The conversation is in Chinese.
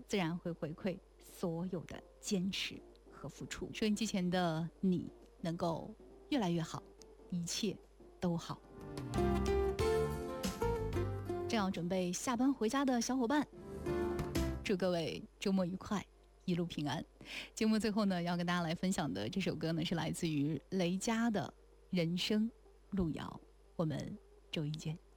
自然会回馈所有的坚持和付出。收音机前的你能够越来越好，一切都好。正要准备下班回家的小伙伴，祝各位周末愉快，一路平安。节目最后呢，要跟大家来分享的这首歌呢，是来自于雷佳的《人生路遥》。我们周一见。